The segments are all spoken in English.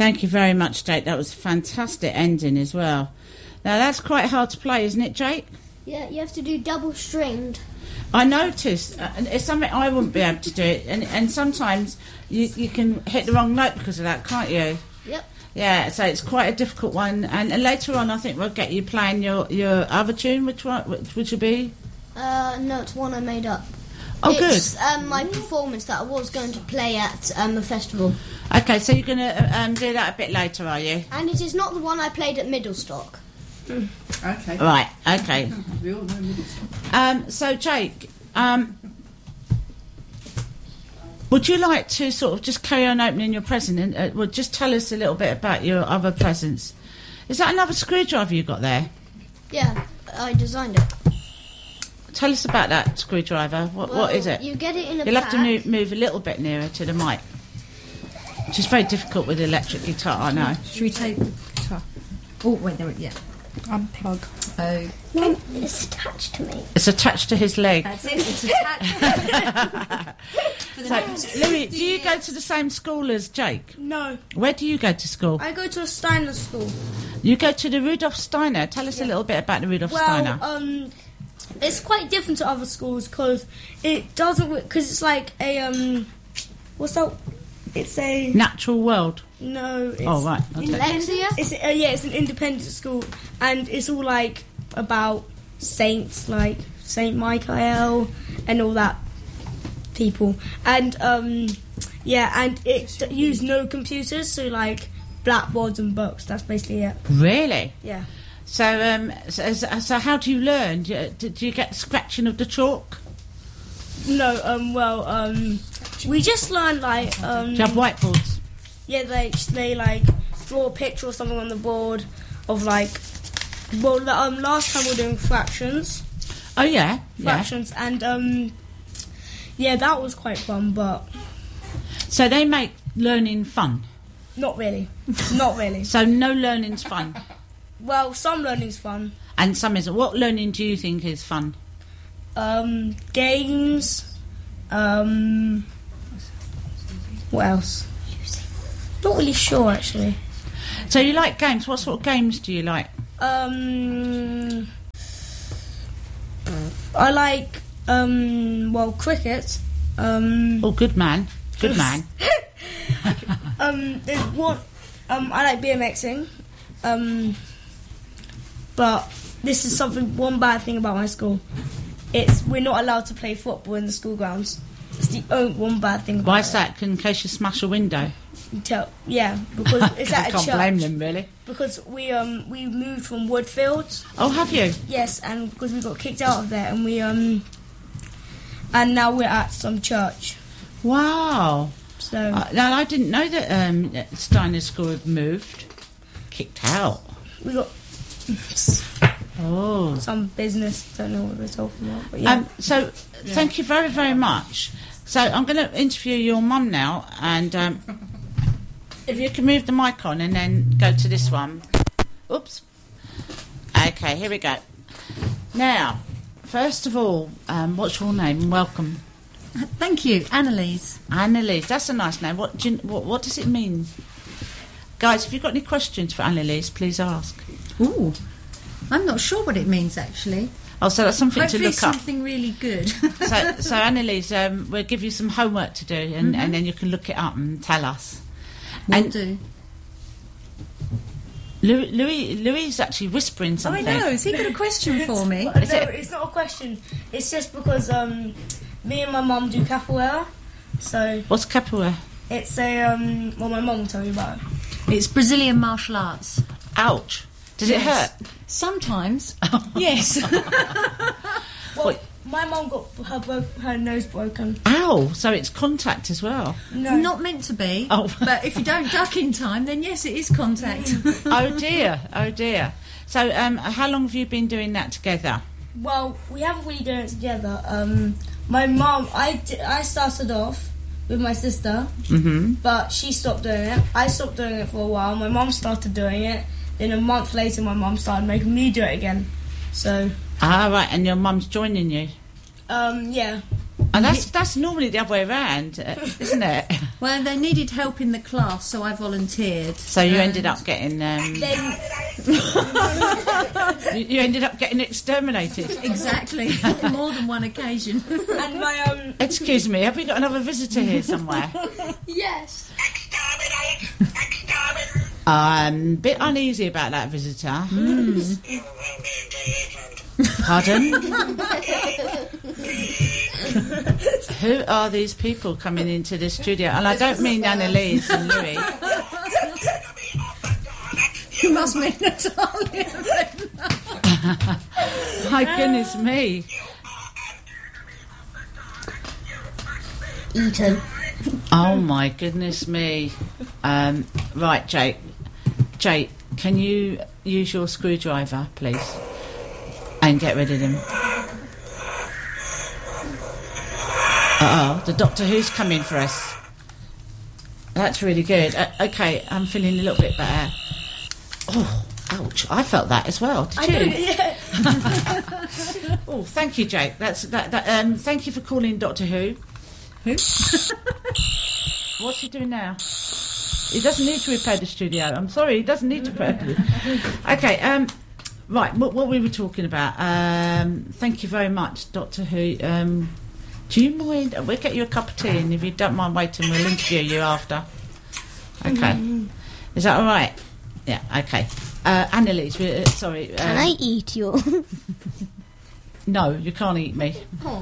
Thank you very much, Jake. That was a fantastic ending as well. Now, that's quite hard to play, isn't it, Jake? Yeah, you have to do double stringed. I noticed. It's something I wouldn't be able to do. And sometimes you can hit the wrong note because of that, can't you? Yep. Yeah, so it's quite a difficult one. And later on, I think we'll get you playing your other tune. Which would you be? No, it's one I made up. Oh, it's, good. My performance that I was going to play at the festival. Okay, so you're going to do that a bit later, are you? And it is not the one I played at Middlestock. Okay. Right, okay. We all know Middlestock. So, Jake, would you like to sort of just carry on opening your present and well, just tell us a little bit about your other presents? Is that another screwdriver you got there? Yeah, I designed it. Tell us about that screwdriver. What is it? You get it in a You'll pack. have to move a little bit nearer to the mic. Which is very difficult with electric guitar, I know. Should we take the guitar? Oh, wait, there, yeah. Unplug. Oh. No, it's attached to me. It's attached to his leg. That's it, it's attached. So, Louis, do you go to the same school as Jake? No, Where do you go to school? I go to a Steiner school. You go to the Rudolf Steiner. Tell us a little bit about the Rudolf Steiner. It's quite different to other schools because it doesn't, because it's like a what's that? It's a Natural World. no. It's, Oh, right. Okay. Lexia? It's an independent school, and it's all like about saints, like Saint Michael and all that people, and and it used no computers, so like blackboards and books. That's basically it. Really? Yeah. So, so how do you learn? Do you get scratching of the chalk? No. We just learned like Do you have whiteboards? yeah, they like draw a picture or something on the board of like. Well, last time we were doing fractions. Oh yeah, Fractions, and yeah, that was quite fun, but So they make learning fun. not really, not really. So no learning's fun, Well, some learning's fun. and some isn't. What learning do you think is fun? Games. What else? Not really sure actually. So you like games. What sort of games do you like? I like cricket. Oh, good man, good man. There's one. I like BMXing. But this is one bad thing about my school. We're not allowed to play football in the school grounds. It's the only one bad thing about Why is that? In case you smash a window. Yeah, because it's at a Can't church. blame them, really. Because we moved from Woodfields. Oh, have you? Yes, and because we got kicked out of there, and we and now we're at some church. Wow. So Now I didn't know that Steiner School had moved. Kicked out. we got Oh. some business. Don't know what they're talking about, but yeah. Thank you very, very much. So I'm going to interview your mum now, and if you can move the mic on and then go to this one. Oops. Okay, here we go. Now, first of all, what's your name? Welcome. Thank you, Annalise. Annalise, that's a nice name. What does it mean? Guys, if you've got any questions for Annalise, please ask. Ooh, I'm not sure what it means actually. Oh, so that's something Hopefully to look up. something really good. So Annalise, we'll give you some homework to do, and then you can look it up and tell us. Will do. Louis is actually whispering Oh, I something. know. Has he got a question for me? No, it's not a question. It's just because me and my mum do capoeira. So What's capoeira? it's a well, my mum will tell you about it. It's Brazilian martial arts. Ouch. Does it hurt? Sometimes. Yes. Well, my mum got her nose broken. Ow. So it's contact as well. No, Not meant to be. Oh. But if you don't duck in time, then yes, it is contact. Oh dear. Oh dear. So how long have you been doing that together? Well, we haven't really done it together. My mum, I started off with my sister, but she stopped doing it. I stopped doing it for a while. My mum started doing it. Then a month later, my mum started making me do it again. So, Ah, right. And your mum's joining you. yeah. And that's normally the other way around, isn't it? Well, they needed help in the class, so I volunteered. So you ended up getting Then you ended up getting exterminated. Exactly. On more than one occasion. and my Excuse me, have we got another visitor here somewhere? Yes. I'm a bit uneasy about that visitor. Pardon? Who are these people coming into the studio? And I don't mean Annalise and Louis. You must mean Natalia. My goodness me. Ethan. Oh my goodness me. Right, Jake. Jake, can you use your screwdriver, please? And get rid of them. Uh-oh, the Doctor Who's coming for us. That's really good. Okay, I'm feeling a little bit better. Oh, ouch. I felt that as well. Did you? yeah. Oh, thank you, Jake. Thank you for calling Doctor Who. Who? What's he doing now? He doesn't need to repair the studio. I'm sorry, he doesn't need to repair the... Okay, right, what we were talking about. Thank you very much, Doctor Who. Do you mind? We'll get you a cup of tea, and if you don't mind waiting, we'll interview you after. Okay. Is that all right? Yeah, okay. Annalise, sorry. Can I eat you? No, you can't eat me.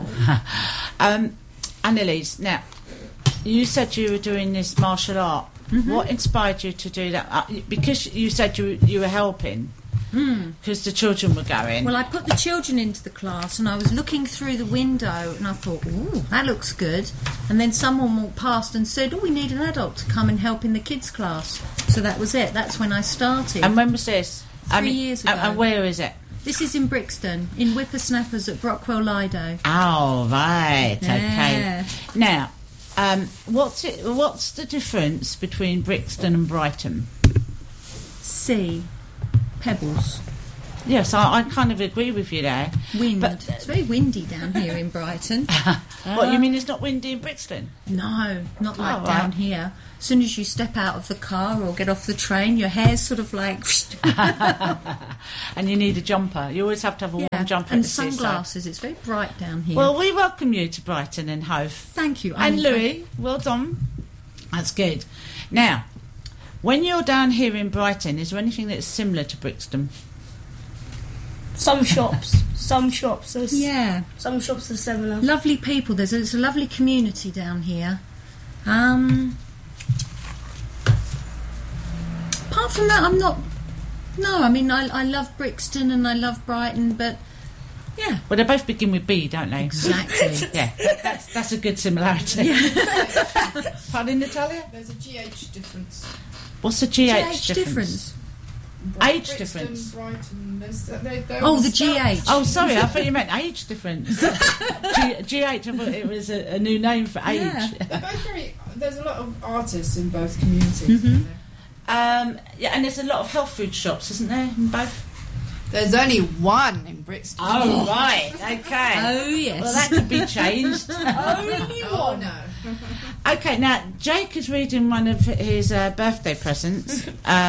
Oh. Annalise, now, you said you were doing this martial art. What inspired you to do that? Because you said you were helping. Because the children were going. Well, I put the children into the class and I was looking through the window and I thought, ooh, that looks good. And then someone walked past and said, oh, we need an adult to come and help in the kids' class. So that was it. That's when I started. And when was this? 3 years ago. And where is it? This is in Brixton, in Whippersnappers at Brockwell Lido. Oh, right. Yeah. Okay. Now, what's the difference between Brixton and Brighton? Sea. Pebbles. Yes, I kind of agree with you there. Wind. But, it's very windy down here in Brighton. What, you mean it's not windy in Brixton? No, not like Oh, down right. here. As soon as you step out of the car or get off the train, your hair's sort of like... And you need a jumper. You always have to have a warm jumper. and at the seaside. sunglasses. It's very bright down here. Well, we welcome you to Brighton and Hove. thank you. And Louis, well done. That's good. Now, when you're down here in Brighton, is there anything that's similar to Brixton? Some shops. Yeah. Some shops are similar. Lovely people. It's a lovely community down here. Apart from that, I'm not... No, I mean, I love Brixton and I love Brighton, but... Yeah. Well, they both begin with B, don't they? Exactly. Yeah, that's a good similarity. Pardon, Natalia? There's a GH difference. What's the GH difference? difference. Age Brixton, difference. Brighton, Oh, the GH. Oh, sorry, I thought you meant age difference. GH, I thought it was a new name for age. Yeah. They're both very. There's a lot of artists in both communities. Isn't there? Yeah, and there's a lot of health food shops, isn't there, in both? There's only one in Brixton. Oh, right, okay. Oh, yes. Well, that could be changed. Oh no. Okay, now, Jake is reading one of his birthday presents.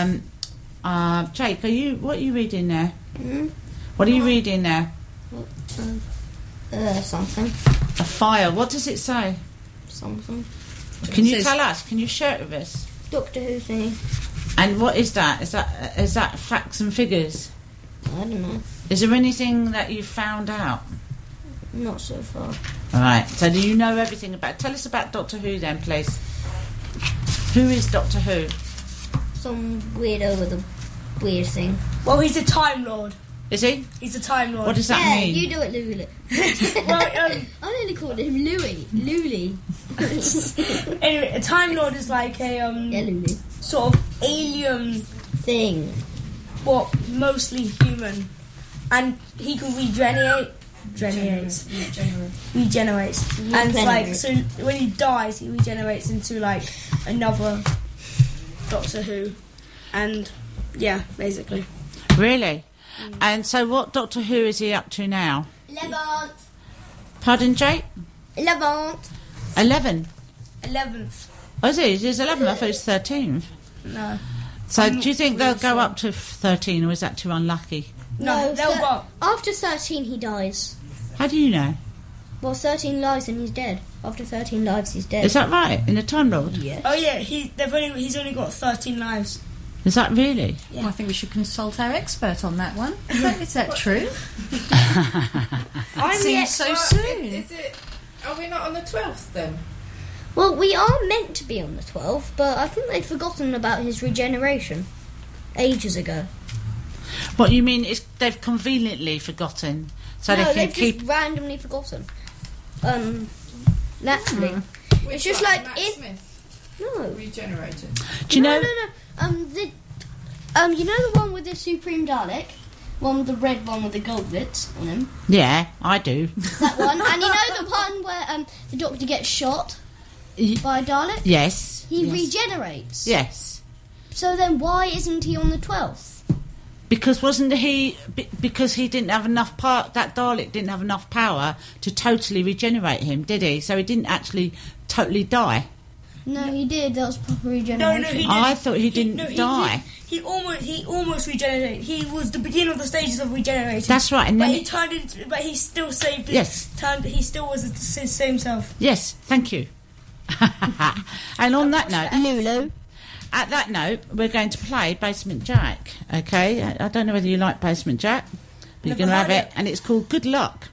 Jake, what are you reading there? What are you reading there? Something. A file. What does it say? Something. Can you says- tell us? Can you share it with us? Doctor Who thing. And what is that? Is that facts and figures? I don't know. Is there anything that you found out? Not so far. All right. So do you know everything about... Tell us about Doctor Who then, please. Who is Doctor Who? Some weirdo with a weird thing. Well, he's a Time Lord. Is he? He's a Time Lord. What does that Yeah, mean? you do it, Louie. Well, I nearly called him Louie. Louie. anyway, a Time Lord is like a Yeah, Louie. sort of alien, Thing. but mostly human, and he can regenerates. And it's like, so when he dies, he regenerates into like another Doctor Who, and yeah, basically. Really? And so what Doctor Who is he up to now? Levant. Pardon, Jake? 11th. 11. 11th. Oh, is it? It's 11. I thought it was 13th. No. So I'm do you not think really they'll go sure. up to 13, or is that too unlucky? No, they'll thir- go. After 13, he dies. How do you know? Well, 13 lives and he's dead. After 13 lives, he's dead. Is that right? In the Time Lord? Yeah. Oh yeah, he's only got 13 lives. Is that really? Yeah. Well, I think we should consult our expert on that one. Is that true? I'm the Seems so soon. Is it? Are we not on the 12th then? Well, we are meant to be on the 12th, but I think they've forgotten about his regeneration ages ago. What you mean is they've conveniently forgotten, so no, they can they've keep. just randomly forgotten. Naturally. Which just one? like Matt if- Smith No. regenerated. Do you know? No. You know the one with the Supreme Dalek? One with the red one with the gold bits on him? Yeah, I do. That one. And you know the one where the Doctor gets shot by a Dalek? Yes. He yes. regenerates. Yes. So then why isn't he on the 12th? Because wasn't he? Because he didn't have enough power. That Dalek didn't have enough power to totally regenerate him, did he? So he didn't actually totally die. No, he did. That was proper regeneration. No, he didn't. I thought he didn't die. He almost regenerated. He was the beginning of the stages of regenerating. That's right, and but then he turned into. But he still saved. Yes. He still was his same self. Yes, thank you. And on that note, Lulu. at that note, we're going to play Basement Jack. Okay, I don't know whether you like Basement Jack, but you're Never going to have heard it, and it's called Good Luck.